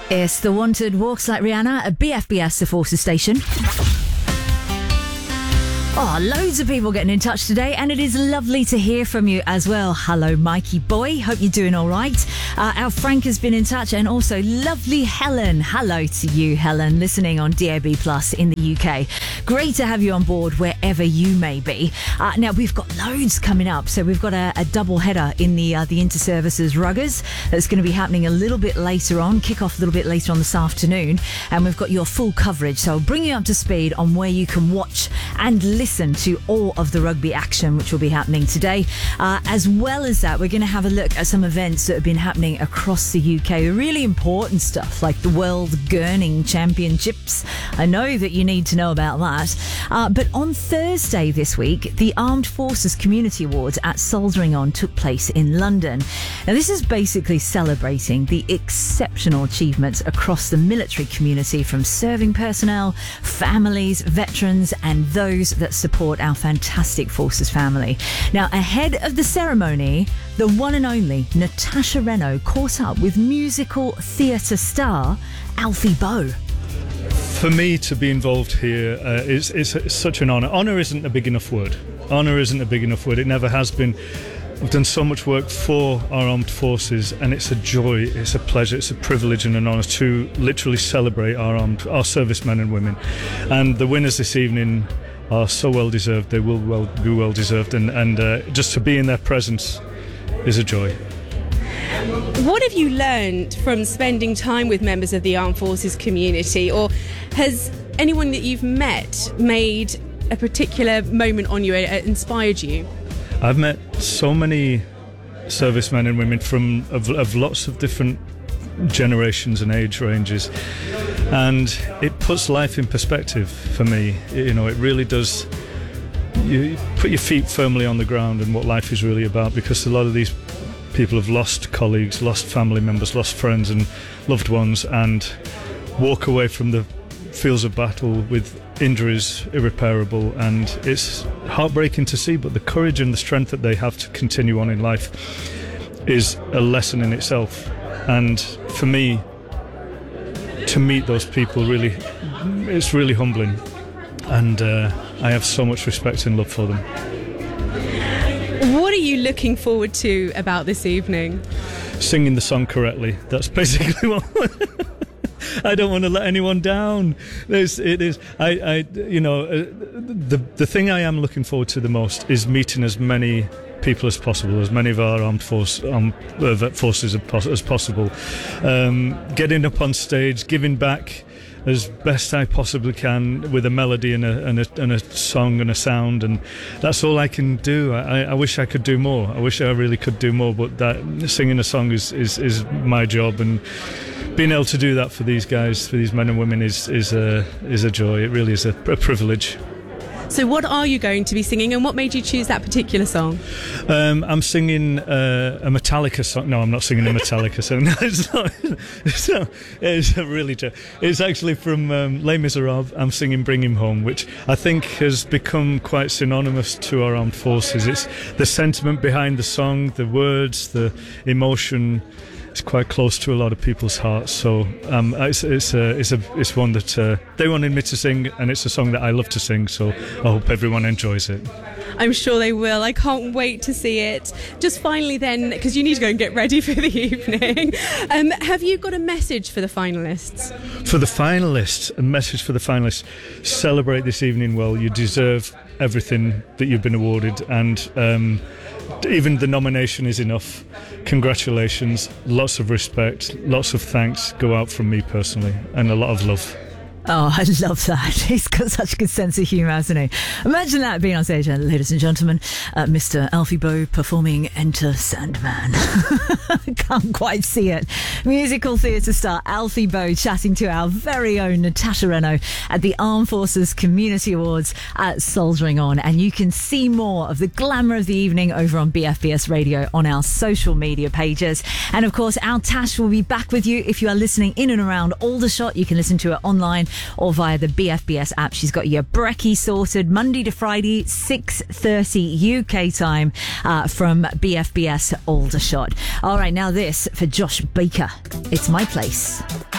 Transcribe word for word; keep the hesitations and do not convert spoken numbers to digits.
It's The Wanted Walks Like Rihanna at B F B S, the Forces station. Oh, loads of people getting in touch today, and it is lovely to hear from you as well. Hello, Mikey boy. Hope you're doing all right. Uh, our Frank has been in touch, and also lovely Helen. Hello to you, Helen, listening on D A B Plus in the U K. Great to have you on board wherever you may be. Uh, now, we've got loads coming up. So we've got a, a double header in the uh, the Inter-Services Ruggers that's going to be happening a little bit later on, kick off a little bit later on this afternoon. And we've got your full coverage. So I'll bring you up to speed on where you can watch and listen to all of the rugby action which will be happening today. Uh, as well as that, we're going to have a look at some events that have been happening across the U K. Really important stuff like the World Gurning Championships. I know that you need to know about that. Uh, but on Thursday this week, the Armed Forces Community Awards at Soldiering On took place in London. Now, this is basically celebrating the exceptional achievements across the military community from serving personnel, families, veterans, and those that support our fantastic Forces family. Now, ahead of the ceremony, the one and only Natasha Reno caught up with musical theatre star Alfie Boe. For me to be involved here uh, is, is, is such an honour. Honour isn't a big enough word. Honour isn't a big enough word. It never has been. We've done so much work for our armed forces, and it's a joy, it's a pleasure, it's a privilege and an honour to literally celebrate our armed, our servicemen and women. And the winners this evening are so well deserved. They will well be well deserved, and, and uh, just to be in their presence is a joy. What have you learned from spending time with members of the Armed Forces community, or has anyone that you've met made a particular moment on you, uh, inspired you? I've met so many servicemen and women from of, of lots of different generations and age ranges, and it puts life in perspective for me. You know, it really does. You put your feet firmly on the ground and what life is really about, because a lot of these people have lost colleagues, lost family members, lost friends and loved ones, and walk away from the fields of battle with injuries irreparable, and it's heartbreaking to see, but the courage and the strength that they have to continue on in life is a lesson in itself. And for me, to meet those people, really, it's really humbling, and uh, I have so much respect and love for them. What are you looking forward to about this evening? Singing the song correctly. That's basically what I don't want to let anyone down. There's, it is. I, I, you know, uh, the the thing I am looking forward to the most is meeting as many people as possible, as many of our armed force, um, uh, forces as possible. Um, getting up on stage, giving back as best I possibly can with a melody and a, and a, and a song and a sound, and that's all I can do. I, I wish I could do more. I wish I really could do more, but that singing a song is, is, is my job, and being able to do that for these guys, for these men and women, is is a is a joy. It really is a, a privilege. So what are you going to be singing, and what made you choose that particular song? Um, I'm singing uh, a Metallica song. No, I'm not singing a Metallica song. No, it's not. It's, not, it's really true. It's actually from um, Les Miserables. I'm singing Bring Him Home, which I think has become quite synonymous to our armed forces. It's the sentiment behind the song, the words, the emotion. It's quite close to a lot of people's hearts, so um, it's it's a, it's a it's one that uh, they wanted me to sing, and it's a song that I love to sing. So I hope everyone enjoys it. I'm sure they will. I can't wait to see it. Just finally, then, because you need to go and get ready for the evening. Um, have you got a message for the finalists? For the finalists, a message for the finalists: celebrate this evening well. You deserve everything that you've been awarded, and Um, even the nomination is enough. Congratulations, lots of respect, lots of thanks go out from me personally, and a lot of love. Oh, I love that. He's got such a good sense of humour, hasn't he? Imagine that being on stage, uh, ladies and gentlemen, uh, Mister Alfie Boe performing Enter Sandman. Can't quite see it. Musical theatre star Alfie Boe chatting to our very own Natasha Reno at the Armed Forces Community Awards at Soldiering On. And you can see more of the glamour of the evening over on B F B S Radio on our social media pages. And of course, our Tash will be back with you if you are listening in and around Aldershot. You can listen to it online or via the B F B S app. She's got your brekkie sorted Monday to Friday, six thirty U K time uh, from B F B S Aldershot. All right, now this for Josh Baker. It's My Place.